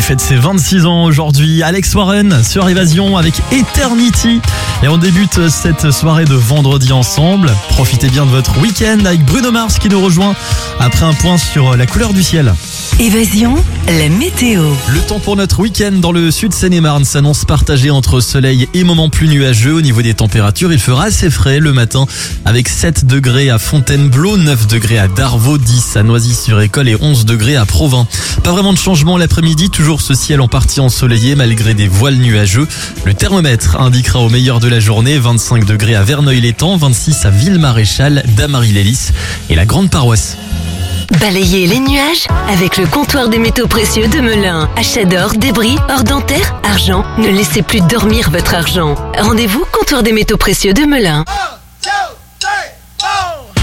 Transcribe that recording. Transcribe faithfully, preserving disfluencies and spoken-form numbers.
fête ses vingt-six ans aujourd'hui. Alex Warren sur Évasion avec Eternity. Et on débute cette soirée de vendredi ensemble. Profitez bien de votre week-end avec Bruno Mars qui nous rejoint après un point sur la couleur du ciel. Évasion, la météo. Le temps pour notre week-end dans le sud Seine-et-Marne s'annonce partagé entre soleil et moments plus nuageux. Au niveau des températures, il fera assez frais le matin avec sept degrés à Fontainebleau, neuf degrés à Darvaux, dix à Noisy-sur-École et onze degrés à Provins. Pas vraiment de changement l'après-midi, toujours ce ciel en partie ensoleillé malgré des voiles nuageux. Le thermomètre indiquera au meilleur de la journée vingt-cinq degrés à Verneuil-l'Étang, vingt-six à Ville-Maréchal, Damary-lès-Lys et la Grande Paroisse. Balayez les nuages avec le comptoir des métaux précieux de Melun. Achat d'or, débris, or dentaire, argent. Ne laissez plus dormir votre argent. Rendez-vous comptoir des métaux précieux de Melun.